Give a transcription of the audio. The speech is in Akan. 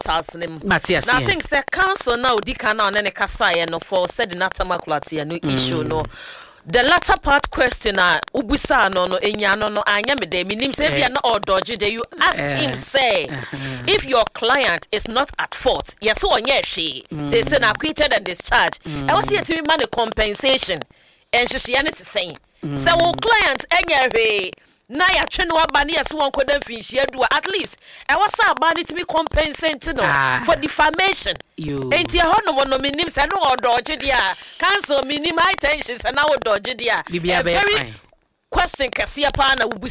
Tasnim. Matthias. Now I think say council now di kana on any kasa no for said nata makulati no issue no. The latter part question ubusa no enya no anya me de minim say bia na odoje de you ask him say if your client is not at fault yes onye hwe say na acquitted and discharged I was here to man compensation and she ne to say so client enya hwe na ya twe no aba ne yes won koda finhia do at least I was aba ne to be compensated no for defamation enti e hono no minim say no odoje dia cancel minim high tension say na odoje dia bibia be fine question kase pa na